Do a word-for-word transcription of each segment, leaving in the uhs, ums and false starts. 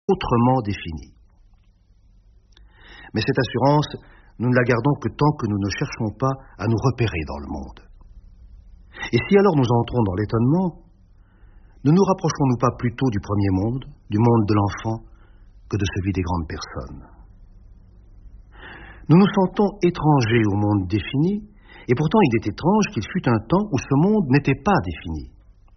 autrement définie. Mais cette assurance, nous ne la gardons que tant que nous ne cherchons pas à nous repérer dans le monde. Et si alors nous entrons dans l'étonnement, ne nous rapprochons-nous pas plutôt du premier monde, du monde de l'enfant, que de celui des grandes personnes? Nous nous sentons étrangers au monde défini, et pourtant il est étrange qu'il fût un temps où ce monde n'était pas défini.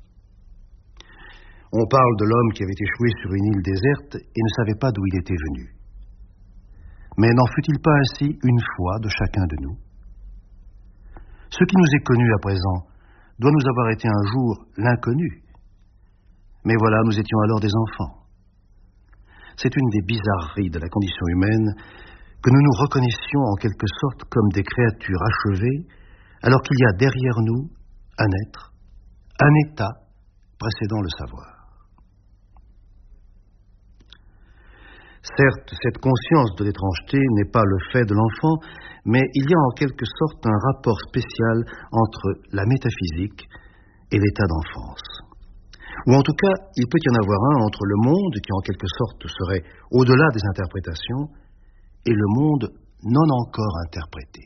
On parle de l'homme qui avait échoué sur une île déserte et ne savait pas d'où il était venu. Mais n'en fut-il pas ainsi une fois de chacun de nous? Ce qui nous est connu à présent doit nous avoir été un jour l'inconnu. Mais voilà, nous étions alors des enfants. C'est une des bizarreries de la condition humaine que nous nous reconnaissions en quelque sorte comme des créatures achevées, alors qu'il y a derrière nous un être, un état précédant le savoir. Certes, cette conscience de l'étrangeté n'est pas le fait de l'enfant, mais il y a en quelque sorte un rapport spécial entre la métaphysique et l'état d'enfance. Ou en tout cas, il peut y en avoir un entre le monde, qui en quelque sorte serait au-delà des interprétations, et le monde non encore interprété.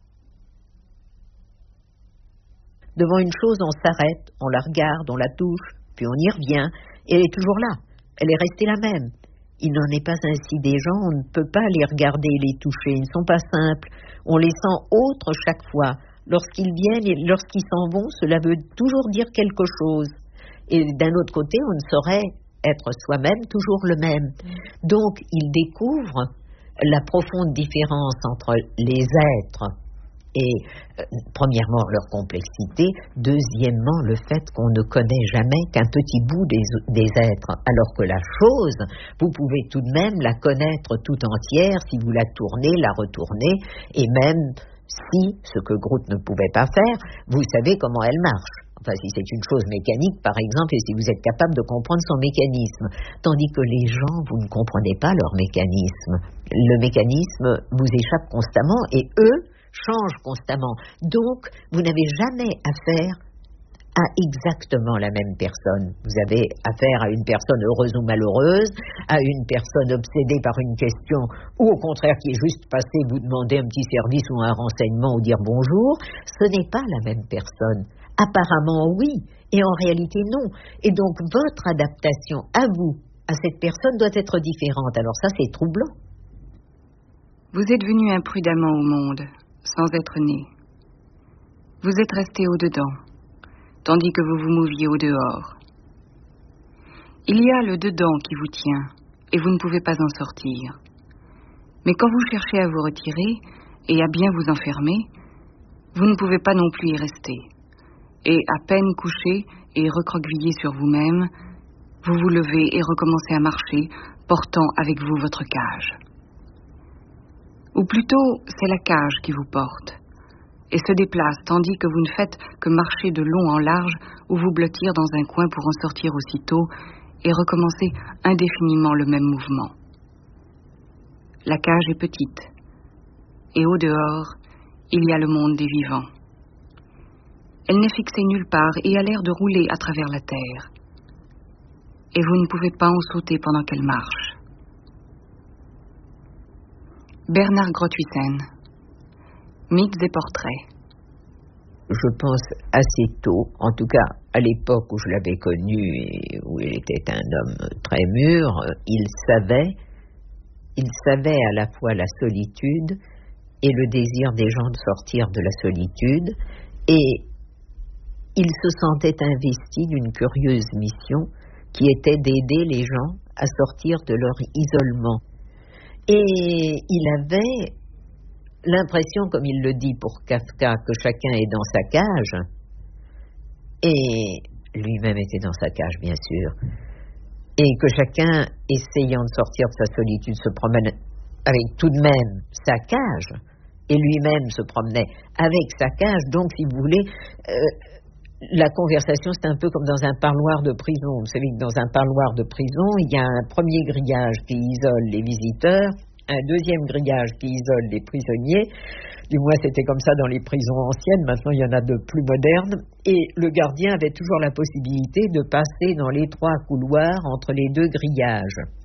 Devant une chose, on s'arrête, on la regarde, on la touche, puis on y revient, et elle est toujours là, elle est restée la même. Il n'en est pas ainsi des gens, on ne peut pas les regarder et les toucher, ils ne sont pas simples, on les sent autres chaque fois. Lorsqu'ils viennent et lorsqu'ils s'en vont, cela veut toujours dire quelque chose. Et d'un autre côté, on ne saurait être soi-même toujours le même. Donc, ils découvrent la profonde différence entre les êtres et, euh, premièrement, leur complexité, deuxièmement, le fait qu'on ne connaît jamais qu'un petit bout des, des êtres, alors que la chose, vous pouvez tout de même la connaître tout entière si vous la tournez, la retournez, et même si, ce que Groth ne pouvait pas faire, vous savez comment elle marche. Enfin, si c'est une chose mécanique, par exemple, et si vous êtes capable de comprendre son mécanisme. Tandis que les gens, vous ne comprenez pas leur mécanisme. Le mécanisme vous échappe constamment et eux changent constamment. Donc, vous n'avez jamais affaire à exactement la même personne. Vous avez affaire à une personne heureuse ou malheureuse, à une personne obsédée par une question, ou au contraire qui est juste passée vous demander un petit service ou un renseignement ou dire bonjour. Ce n'est pas la même personne. Apparemment oui, et en réalité non. Et donc votre adaptation à vous, à cette personne doit être différente. Alors ça, c'est troublant. Vous êtes venu imprudemment au monde, sans être né. Vous êtes resté au-dedans, tandis que vous vous mouviez au-dehors. Il y a le dedans qui vous tient, et vous ne pouvez pas en sortir. Mais quand vous cherchez à vous retirer, et à bien vous enfermer, vous ne pouvez pas non plus y rester. Et à peine couché et recroquevillé sur vous-même, vous vous levez et recommencez à marcher, portant avec vous votre cage. Ou plutôt, c'est la cage qui vous porte, et se déplace, tandis que vous ne faites que marcher de long en large ou vous blottir dans un coin pour en sortir aussitôt et recommencer indéfiniment le même mouvement. La cage est petite, et au dehors, il y a le monde des vivants. Elle n'est fixée nulle part et a l'air de rouler à travers la terre. Et vous ne pouvez pas en sauter pendant qu'elle marche. Bernard Groth-Huissen, Mythes et portraits. Je pense assez tôt, en tout cas à l'époque où je l'avais connu et où il était un homme très mûr, il savait, il savait à la fois la solitude et le désir des gens de sortir de la solitude, et il se sentait investi d'une curieuse mission qui était d'aider les gens à sortir de leur isolement. Et il avait l'impression, comme il le dit pour Kafka, que chacun est dans sa cage, et lui-même était dans sa cage, bien sûr, et que chacun, essayant de sortir de sa solitude, se promène avec tout de même sa cage, et lui-même se promenait avec sa cage. Donc, si vous voulez, euh, la conversation, c'est un peu comme dans un parloir de prison. Vous savez que dans un parloir de prison, il y a un premier grillage qui isole les visiteurs, un deuxième grillage qui isole les prisonniers. Du moins, c'était comme ça dans les prisons anciennes. Maintenant, il y en a de plus modernes. Et le gardien avait toujours la possibilité de passer dans l'étroit couloir entre les deux grillages.